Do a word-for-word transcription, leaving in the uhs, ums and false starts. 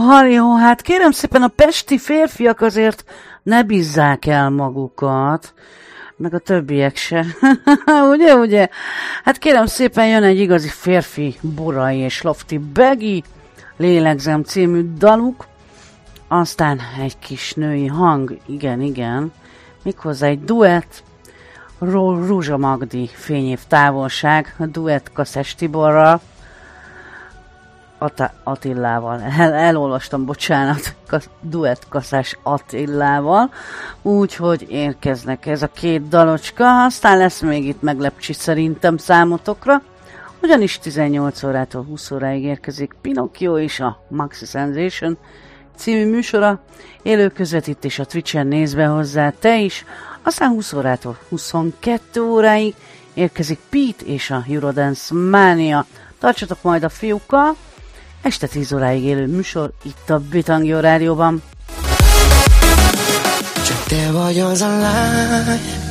Halló, hát kérem szépen, a pesti férfiak azért ne bízzák el magukat, meg a többiek se. ugye, ugye? Hát kérem szépen, jön egy igazi férfi Borai és Lofty Beggy, Lélegzem című daluk, aztán egy kis női hang, igen, igen, méghozzá egy duett, Rózsa Magdi, Fényév távolság, a duett Kaszes Tiborral, At- Attillával, El- elolvastam, bocsánat, Ka- duett Kaszás Attillával, úgyhogy érkeznek ez a két dalocska, aztán lesz még itt meglepcsi szerintem számotokra, ugyanis tizennyolc órától húsz óráig érkezik Pinocchio és a Maxi Sensation című műsora, élő közvetítés a Twitchen, nézd be hozzá te is, aztán húsz órától huszonkettő óráig érkezik Pete és a Eurodance Mania. Tartsatok majd a fiúkkal, este tíz óráig élő műsor itt a Bitangio Rádióban. Csak te vagy az a lány,